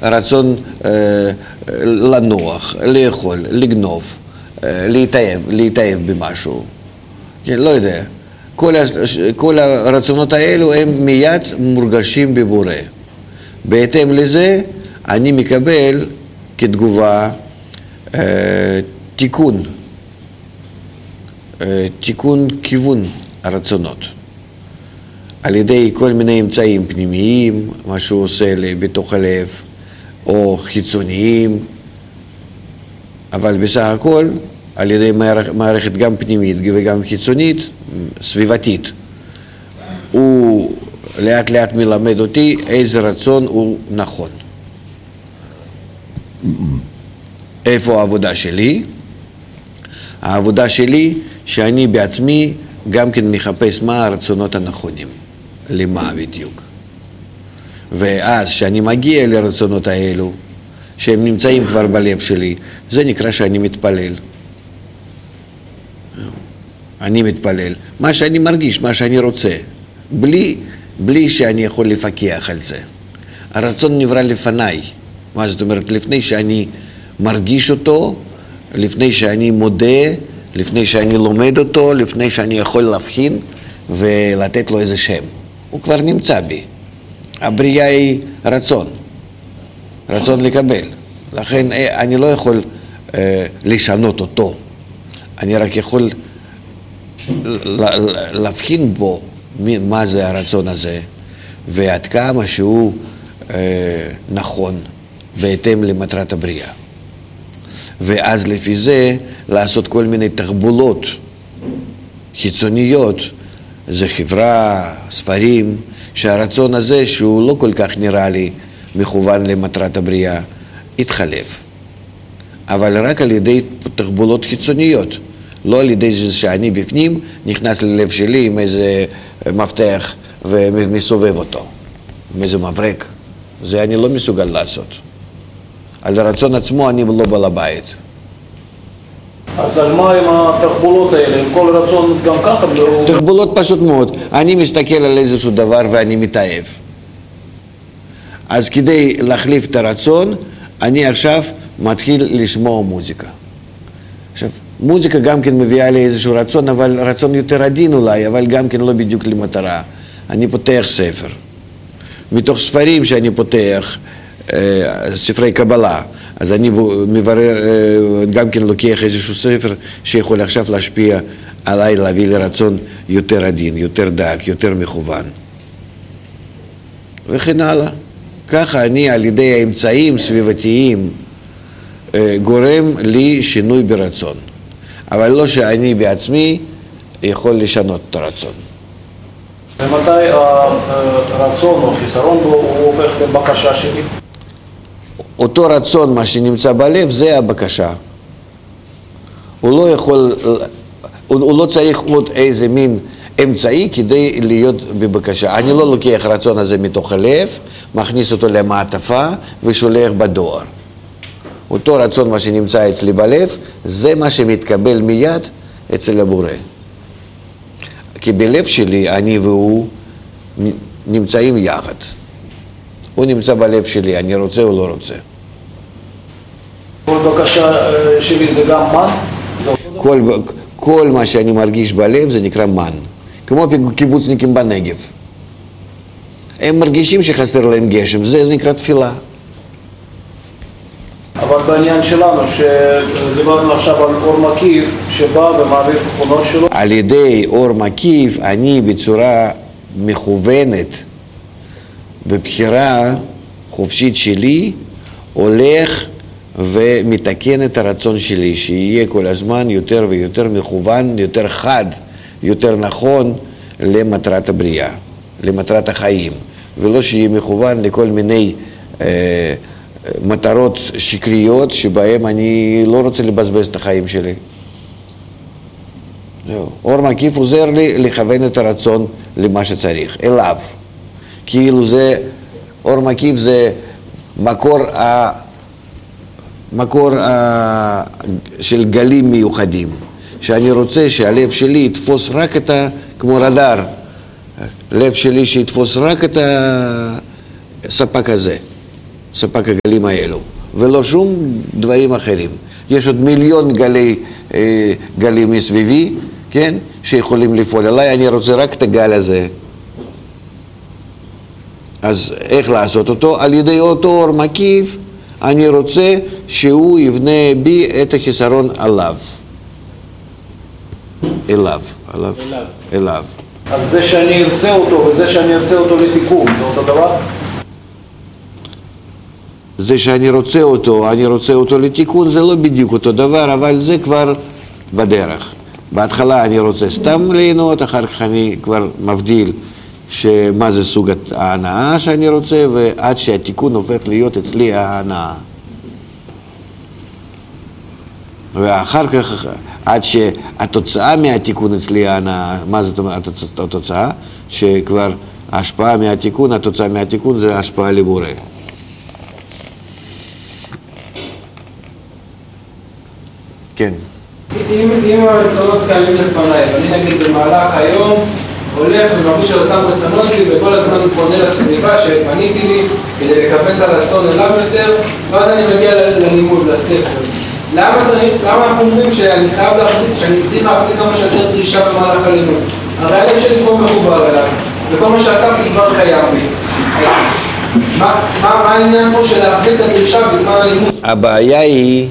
רצון לנוח, לאכול, לגנוב, להתאהב במשהו. כן, לא יודע. כל הרצונות האלו הם מיד מורגשים בבורא. בהתאם לזה אני מקבל כתגובה תיקון כיוון הרצונות. על ידי כל מיני אמצעים פנימיים, מה שהוא עושה לי בתוך הלב, או חיצוניים, אבל בסך הכל על ידי מערכת גם פנימית וגם חיצונית, סביבתית. הוא לאט לאט מלמד אותי איזה רצון הוא נכון. איפה העבודה שלי? העבודה שלי שאני בעצמי גם כן מחפש מה הרצונות הנכונים, למה בדיוק. ואז שאני מגיע לרצונות האלו, שהם נמצאים כבר בלב שלי, זה נקרא שאני מתפלל. אני מתפלל. מה שאני מרגיש, מה שאני רוצה, בלי שאני יכול לפקח על זה. הרצון נברא לפניי. מה זאת אומרת? לפני שאני מרגיש אותו, לפני שאני מודה, לפני שאני לומד אותו, לפני שאני יכול להבחין ולתת לו איזה שם. הוא כבר נמצא בי. הבריאה היא רצון לקבל. לכן אני לא יכול לשנות אותו. אני רק יכול להבחין בו מה זה הרצון הזה, ועד כמה שהוא נכון בהתאם למטרת הבריאה. ואז לפי זה לעשות כל מיני תחבולות חיצוניות, זה חברה, ספרים, שהרצון הזה שהוא לא כל כך נראה לי מכוון למטרת הבריאה, יתחלף. אבל רק על ידי תחבולות חיצוניות, לא על ידי זה שאני בפנים נכנס ללב שלי עם איזה מפתח ומסובב אותו, עם איזה מברק. זה אני לא מסוגל לעשות. על הרצון עצמו אני לא בעל הבית. אז על מה עם התחבולות האלה? עם כל רצון גם ככה? תחבולות פשוט מאוד. אני מסתכל על איזשהו דבר ואני מתאהב. אז כדי להחליף את הרצון, אני עכשיו מתחיל לשמוע מוזיקה. עכשיו, מוזיקה גם כן מביאה לי איזשהו רצון, אבל רצון יותר עדין אולי, אבל גם כן לא בדיוק למטרה. אני פותח ספר. מתוך ספרים שאני פותח, ספרי קבלה, אז אני מברר, גם כן לוקח איזשהו ספר שיכול עכשיו להשפיע עליי, להביא לרצון יותר עדין, יותר דק, יותר מכוון. וכן הלאה. ככה אני על ידי האמצעים סביבתיים גורם לי שינוי ברצון. אבל לא שאני בעצמי יכול לשנות את הרצון. ומתי הרצון או חיסרון בו הוא הופך לבקשה שלי? אותו רצון, מה שנמצא בלב, זה הבקשה. הוא לא צריך עוד איזה מין אמצעי כדי להיות בבקשה. אני לא לוקח רצון הזה מתוך הלב, מכניס אותו למעטפה ושולח בדואר. אותו רצון, מה שנמצא אצלי בלב, זה מה שמתקבל מיד אצל הבורא. כי בלב שלי אני והוא נמצאים יחד. הוא נמצא בלב שלי, אני רוצה או לא רוצה. כל בקשה שלי זה גם מן? כל מה שאני מרגיש בלב זה נקרא מן. כמו קיבוצניקים בנגב. הם מרגישים שחסר להם גשם, זה נקרא תפילה. אבל בעניין שלנו, שדיברנו עכשיו על אור מקיף, שבא ומעביר תכונות שלו. על ידי אור מקיף, אני בצורה מכוונת, בבחירה חופשית שלי, הולך ומתקן את הרצון שלי, שיהיה כל הזמן יותר ויותר מכוון, יותר חד, יותר נכון למטרת הבריאה, למטרת החיים, ולא שיהיה מכוון לכל מיני מטרות שקריות שבהם אני לא רוצה לבזבז את החיים שלי. זהו. אור מקיף עוזר לי לכוון את הרצון למה שצריך, אליו. כאילו זה, אור מקיף זה מקור של גלים מיוחדים, שאני רוצה שהלב שלי יתפוס רק את כמו רדאר, לב שלי שיתפוס רק את הספק הזה. ספק הגלים האלו, ולא שום דברים אחרים. יש עוד מיליון גלים מסביבי, כן, שיכולים לפעול עליי, אני רוצה רק את הגל הזה. אז איך לעשות אותו? על ידי אותו אור מקיף, אני רוצה שהוא יבנה בי את החיסרון עליו. אליו. אז זה שאני ארצה אותו וזה שאני ארצה אותו לתיקון, זה אותו דבר? זה שאני רוצה אותו לתיקון, זה לא בדיוק אותו דבר, אבל זה כבר בדרך. בהתחלה אני רוצה סתם ליהנות, אחר כך אני כבר מבדיל שמה זה סוג ההנאה שאני רוצה, ועד שהתיקון הופך להיות אצלי ההנאה. ואחר כך, עד שהתוצאה מהתיקון אצלי ההנאה, מה זאת אומרת התוצאה? שכבר ההשפעה מהתיקון, התוצאה מהתיקון זה השפעה לבורא. כן. אם הרצונות קיימים לפניי, ואני נגיד במהלך היום הולך ומרגיש על אותם רצונות לי וכל הזמן פונה לסביבה שפניתי לי כדי לקבל את הרצון אליו יותר, ואז אני מגיע ללימוד, לספר. למה אנחנו אומרים שאני חייב להחזיק, שאני צריך להחזיק כמה שיותר דרישה במהלך הלימוד? הרי הלב שלי כבר מחובר אליו, וכל מה שעשיתי כבר קיים לי. מה העניין פה של להחזיק את הדרישה בזמן הלימוד? הבעיה היא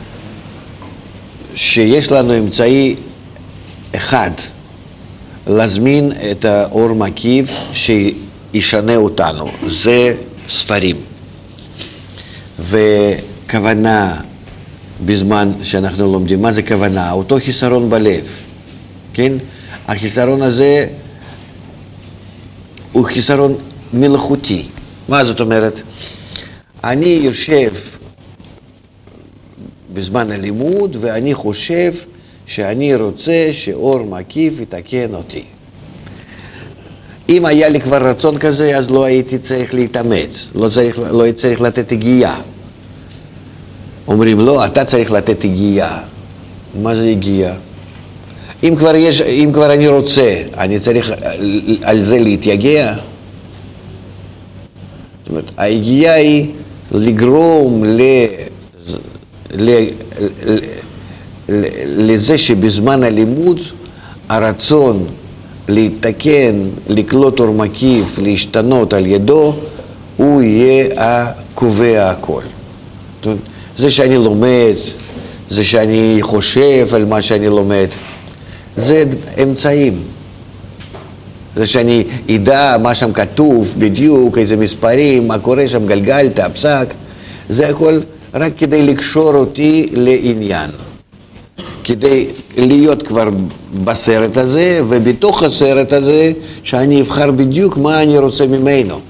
שיש לנו אמצעי אחד להזמין את האור מקיף שישנה אותנו, זה ספרים. וכוונה בזמן שאנחנו לומדים, מה זה כוונה? אותו חיסרון בלב, כן? החיסרון הזה הוא חיסרון מלאכותי. מה זאת אומרת? אני יושב בזמן הלימוד ואני חושב שאני רוצה שאור מקיף יתקן אותי. אם היה לי כבר רצון כזה, אז לא הייתי צריך להתאמץ, לא הייתי צריך לתת הגיעה. אומרים, לא, אתה צריך לתת הגיעה. מה זה הגיעה? אם כבר אני רוצה, אני צריך על זה להתייגע. זאת אומרת, ההגיעה היא לגרום לזה שבזמן הלימוד הרצון להתקן, לקלוט אור מקיף, להשתנות על ידו, הוא יהיה הקובע הכל. זה שאני לומד, זה שאני חושב על מה שאני לומד, זה אמצעים. זה שאני ידע מה שם כתוב בדיוק, איזה מספרים, מה קורה שם, גלגלת, פסק, זה הכל רק כדי לקשור אותי לעניין. כדי להיות כבר בסרט הזה, ובתוך הסרט הזה, שאני אבחר בדיוק מה אני רוצה ממנו.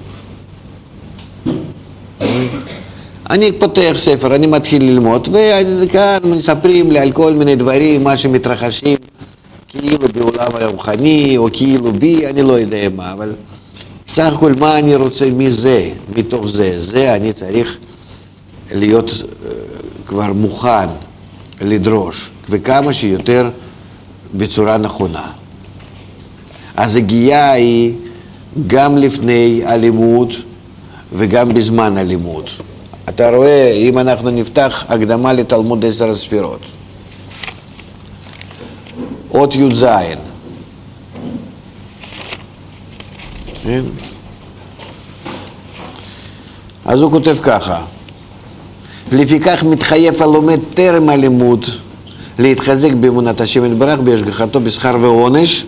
אני פותח ספר, אני מתחיל ללמוד, וכאן מספרים לי על כל מיני דברים, מה שמתרחשים, כאילו בעולם הרוחני, או כאילו בי, אני לא יודע מה, אבל סך הכל מה אני רוצה מזה, מתוך זה אני צריך להיות כבר מוכן לדרוש, וכמה שיותר בצורה נכונה. אז הגיעה היא גם לפני הלימוד וגם בזמן הלימוד. אתה רואה, אם אנחנו נפתח הקדמה לתלמוד 10 הספירות, אות י"ז, אז הוא כותב ככה: לפיכך מתחייב הלומד טרם הלימוד להתחזק באמונת השם יתברך בהשגחתו בשכר ועונש,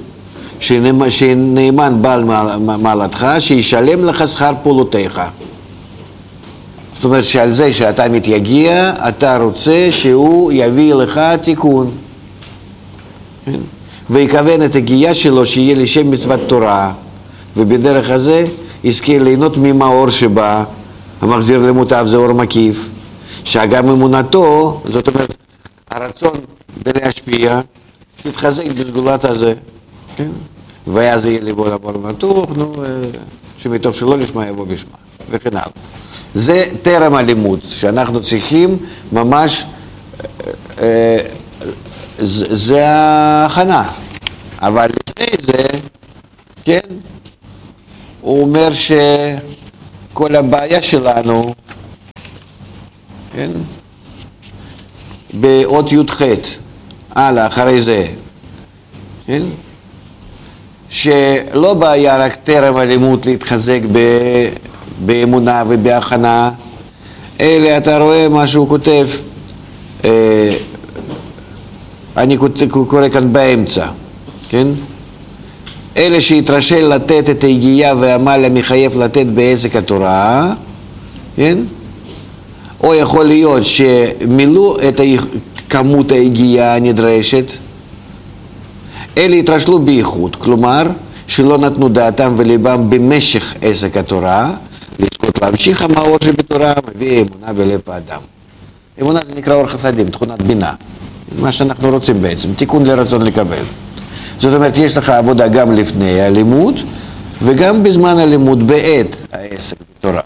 שנאמן בעל מעלתך, שישלם לך שכר פעולותיך. זאת אומרת שעל זה שאתה מתייגע, אתה רוצה שהוא יביא לך תיקון. ויקוון את הגיעה שלו שיהיה לשם מצוות תורה, ובדרך הזה יזכה ליהנות ממאור שבא, המחזיר למוטב, זה אור מקיף, שגם אמונתו, זאת אומרת, הרצון להשפיע, תתחזק בסגולת הזה, כן? ואז יהיה ליבו לבור בטוח, שמתוך שלא לשמה יבוא בשמה, וכן הלאה. זה טרם הלימוד, שאנחנו צריכים ממש, זה ההכנה. אבל לפני זה, כן, הוא אומר כל הבעיה שלנו, כן? באות י"ח, הלאה, אחרי זה, כן? שלא בעיה רק טרם הלימוד להתחזק באמונה ובהכנה, אלא אתה רואה מה שהוא כותב, אני קורא כאן באמצע, כן? אלה שהתרשל לתת את היגיעה והעמל המחייב לתת בעסק התורה, כן? או יכול להיות שמילאו את כמות היגיעה הנדרשת, אלה התרשלו בייחוד, כלומר שלא נתנו דעתם וליבם במשך עסק התורה, לזכות להמשיך המאור שבתורה מביא אמונה בלב האדם. אמונה זה נקרא אור חסדים, תכונת בינה, מה שאנחנו רוצים בעצם, תיקון לרצון לקבל. זאת אומרת, יש לך עבודה גם לפני הלימוד וגם בזמן הלימוד בעת העסק בתורה.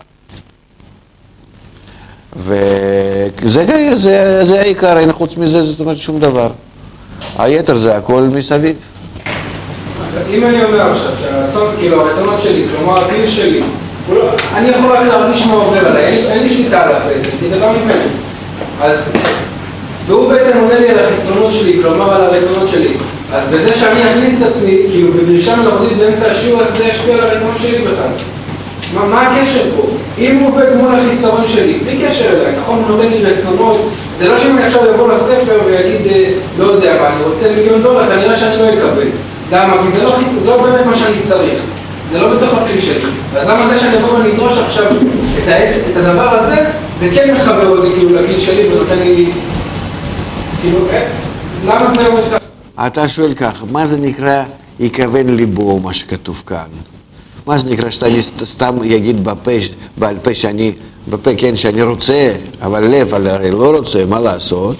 וזה העיקר, אין חוץ מזה, זאת אומרת שום דבר. היתר זה הכל מסביב. אם אני אומר עכשיו שהרצון, כאילו הרצונות שלי, כלומר הגיל שלי, אני יכול רק להרגיש מה עובר עליי, אין לי שליטה עליו בעצם, כי זה לא ממנו. אז, והוא בעצם עונה לי על החסרונות שלי, כלומר על הרצונות שלי. אז בזה שאני אכניס את עצמי, כאילו בדרישה מלאכותית באמצע השיעור, אז זה ישפיע על הרצונות שלי בכלל. מה הקשר פה? אם הוא עובד מול החיסרון שלי, בלי קשר אליי, נכון? הוא נותן לי רצונות, זה לא שאם אני עכשיו יבוא לספר ויגיד, לא יודע מה, אני רוצה $1,000,000, כנראה שאני לא אקבל. למה? כי זה לא באמת מה שאני צריך. זה לא בתוך הכלי שלי. אז למה זה שאני אבוא ונדרוש עכשיו את הדבר הזה, זה כן מחבר אותי כאילו לגיל שלי ונותן לי... כאילו, למה זה עובד ככה? אתה שואל כך, מה זה נקרא יכוון ליבו, מה שכתוב כאן? מה זה נקרא שאני סתם יגיד בעל פה שאני, בפה כן שאני רוצה, אבל לב הרי לא רוצה, מה לעשות?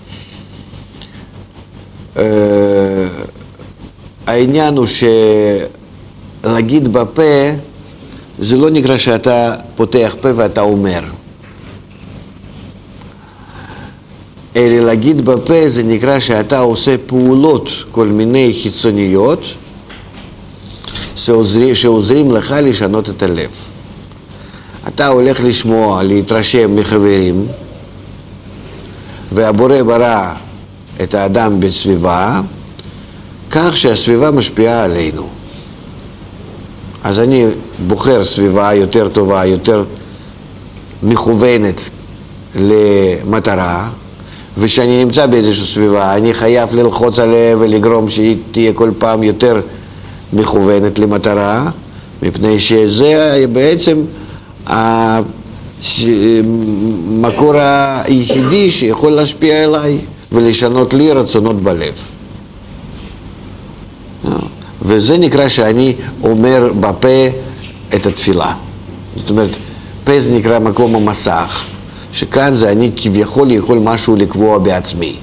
העניין הוא שלהגיד בפה זה לא נקרא שאתה פותח פה ואתה אומר, אלא להגיד בפה זה נקרא שאתה עושה פעולות כל מיני חיצוניות שעוזרים לך לשנות את הלב. אתה הולך לשמוע, להתרשם מחברים, והבורא ברא את האדם בסביבה כך שהסביבה משפיעה עלינו. אז אני בוחר סביבה יותר טובה, יותר מכוונת למטרה, ושאני נמצא באיזושהי סביבה אני חייב ללחוץ עליה ולגרום שהיא תהיה כל פעם יותר מכוונת למטרה, מפני שזה בעצם המקור היחידי שיכול להשפיע עליי ולשנות לי רצונות בלב. וזה נקרא שאני אומר בפה את התפילה. זאת אומרת, פה זה נקרא מקום המסך, שכאן זה אני כביכול יכול משהו לקבוע בעצמי.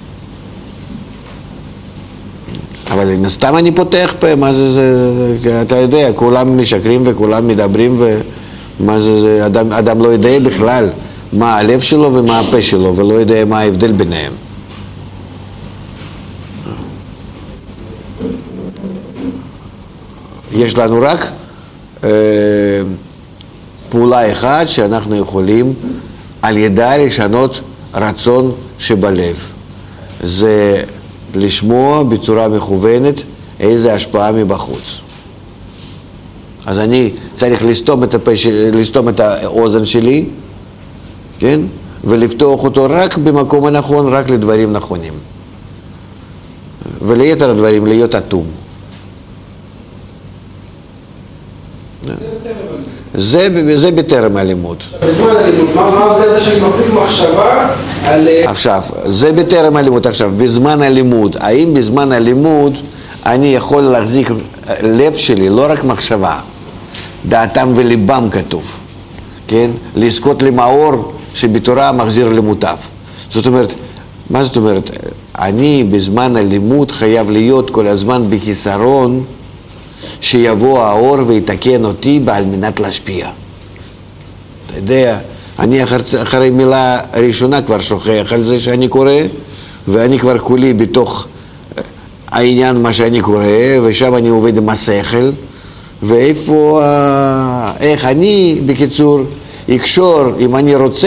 אבל סתם אני פותח פה, מה זה, אתה יודע, כולם משקרים וכולם מדברים, ומה זה, אדם לא יודע בכלל מה הלב שלו ומה הפה שלו, ולא יודע מה ההבדל ביניהם. יש לנו רק פעולה אחת שאנחנו יכולים על ידה לשנות רצון שבלב. זה לשמוע בצורה מכוונת איזה השפעה מבחוץ. אז אני צריך לסתום את האוזן שלי, כן? ולפתוח אותו רק במקום הנכון, רק לדברים נכונים. וליתר הדברים להיות אטום. זה בטרם הלימוד. בזמן הלימוד, מה זה שאני מחזיק מחשבה על... עכשיו, זה בטרם הלימוד. עכשיו, בזמן הלימוד, האם בזמן הלימוד אני יכול להחזיק לב שלי, לא רק מחשבה, דעתם וליבם כתוב, כן? לזכות למאור שבתורה מחזיר למוטב. זאת אומרת, מה זאת אומרת? אני בזמן הלימוד חייב להיות כל הזמן בחיסרון, שיבוא האור ויתקן אותי על מנת להשפיע. אתה יודע, אני אחרי מילה ראשונה כבר שוכח על זה שאני קורא, ואני כבר כולי בתוך העניין מה שאני קורא, ושם אני עובד עם השכל, ואיפה, איך אני, בקיצור, אקשור, אם אני רוצה